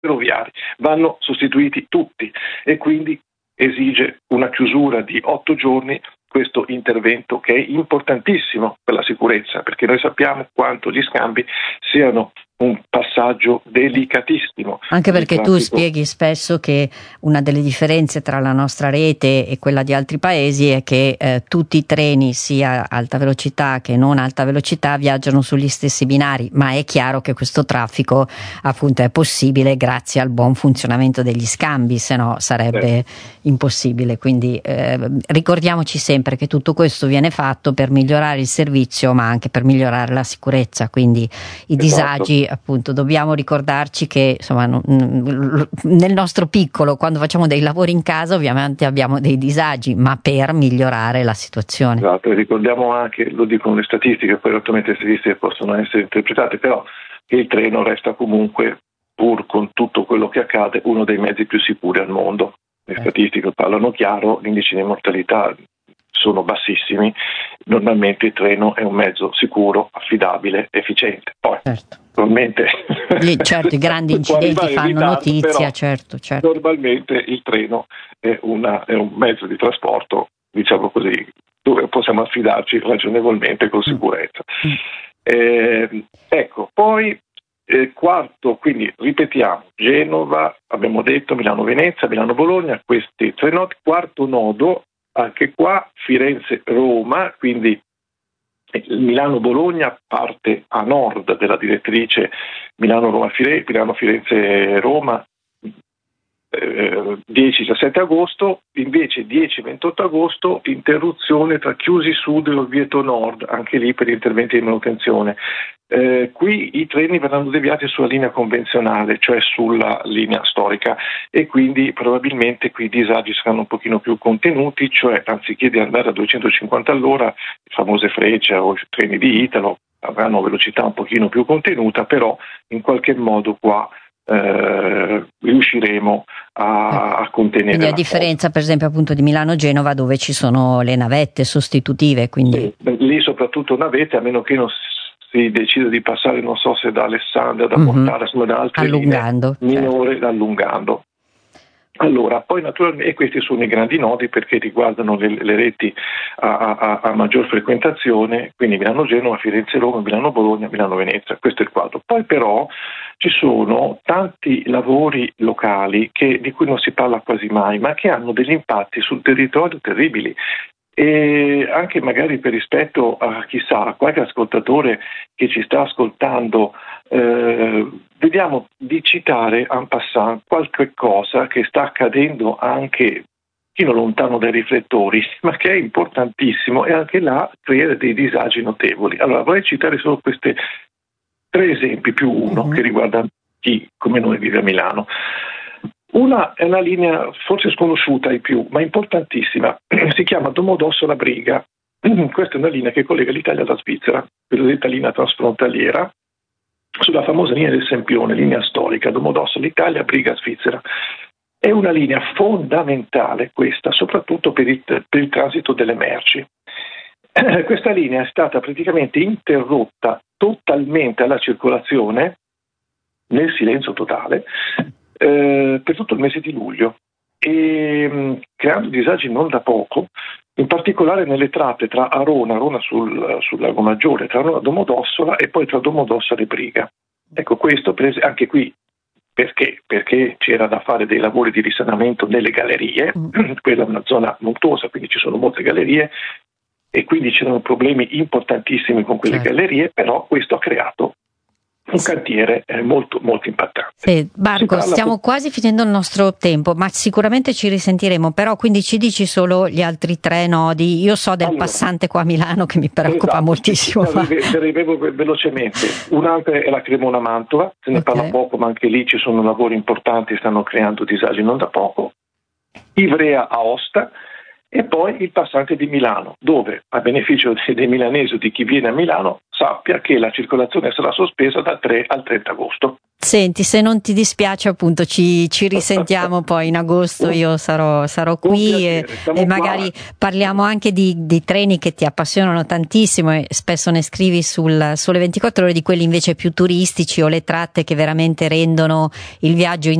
ferroviari, vanno sostituiti tutti e quindi esige una chiusura di 8 giorni questo intervento, che è importantissimo per la sicurezza, perché noi sappiamo quanto gli scambi siano un passaggio delicatissimo. Anche perché tu spieghi spesso che una delle differenze tra la nostra rete e quella di altri paesi è che tutti i treni, sia alta velocità che non alta velocità, viaggiano sugli stessi binari, ma è chiaro che questo traffico appunto è possibile grazie al buon funzionamento degli scambi, se no sarebbe impossibile. Quindi ricordiamoci sempre che tutto questo viene fatto per migliorare il servizio, ma anche per migliorare la sicurezza, quindi i disagi, appunto, dobbiamo ricordarci che insomma nel nostro piccolo, quando facciamo dei lavori in casa, ovviamente abbiamo dei disagi, ma per migliorare la situazione. Esatto, e ricordiamo anche, lo dicono le statistiche, poi naturalmente le statistiche possono essere interpretate, però che il treno resta comunque, pur con tutto quello che accade, uno dei mezzi più sicuri al mondo. Le statistiche parlano chiaro, gli indici di mortalità sono bassissimi, normalmente il treno è un mezzo sicuro, affidabile, efficiente. Poi normalmente certo, i grandi incidenti fanno notizia, certo. Normalmente il treno è un mezzo di trasporto, diciamo così, dove possiamo affidarci ragionevolmente con sicurezza. Ecco, poi quarto, quindi ripetiamo, Genova, abbiamo detto, Milano-Venezia, Milano-Bologna, questi 3 nodi. Quarto nodo, anche qua Firenze-Roma, quindi Milano-Bologna parte a nord della direttrice Milano-Firenze-Roma 10-17 agosto, invece 10-28 agosto interruzione tra Chiusi Sud e Orvieto Nord, anche lì per interventi di manutenzione. Qui i treni verranno deviati sulla linea convenzionale, cioè sulla linea storica, e quindi probabilmente qui i disagi saranno un pochino più contenuti, cioè anziché di andare a 250 all'ora, le famose Freccia o i treni di Italo avranno velocità un pochino più contenuta, però in qualche modo qua riusciremo a contenere. Quindi a differenza per esempio appunto di Milano-Genova, dove ci sono le navette sostitutive, quindi lì soprattutto navette, a meno che non si decide di passare, non so se da Alessandria, da Mortara, insomma da altre allungando, linee minore, allungando. Allora, poi naturalmente, e questi sono i grandi nodi perché riguardano le reti a maggior frequentazione, quindi Milano-Genova, Firenze-Roma, Milano-Bologna, Milano-Venezia, questo è il quadro. Poi però ci sono tanti lavori locali di cui non si parla quasi mai, ma che hanno degli impatti sul territorio terribili. E anche magari per rispetto a chissà qualche ascoltatore che ci sta ascoltando, vediamo di citare en passant qualche cosa che sta accadendo anche fino lontano dai riflettori, ma che è importantissimo e anche là crea dei disagi notevoli. Allora vorrei citare solo questi 3 esempi più uno che riguarda chi come noi vive a Milano. Una è una linea forse sconosciuta ai più, ma importantissima, si chiama Domodossola Briga. Questa è una linea che collega l'Italia alla Svizzera, cosiddetta linea transfrontaliera, sulla famosa linea del Sempione, linea storica, Domodossola Italia, Briga Svizzera. È una linea fondamentale questa, soprattutto per il transito delle merci. Questa linea è stata praticamente interrotta totalmente alla circolazione, nel silenzio totale, per tutto il mese di luglio, e creando disagi non da poco, in particolare nelle tratte tra Arona sul Lago Maggiore, tra Arona e Domodossola e poi tra Domodossola e Briga. Ecco, questo anche qui perché c'era da fare dei lavori di risanamento nelle gallerie, quella è una zona montuosa, quindi ci sono molte gallerie e quindi c'erano problemi importantissimi con quelle gallerie, però questo ha creato un cantiere molto molto impattante. Marco, stiamo quasi finendo il nostro tempo, ma sicuramente ci risentiremo, però quindi ci dici solo gli altri 3 nodi. Io so del passante qua a Milano che mi preoccupa moltissimo. Arrivo velocemente. Un'altra è la Cremona-Mantova, se ne parla poco, ma anche lì ci sono lavori importanti, stanno creando disagi non da poco. Ivrea-Aosta, e poi il passante di Milano, dove a beneficio dei milanesi o di chi viene a Milano sappia che la circolazione sarà sospesa dal 3 al 30 agosto. Senti, se non ti dispiace appunto ci risentiamo poi in agosto, io sarò qui e magari parliamo anche di treni che ti appassionano tantissimo e spesso ne scrivi sulle 24 ore, di quelli invece più turistici o le tratte che veramente rendono il viaggio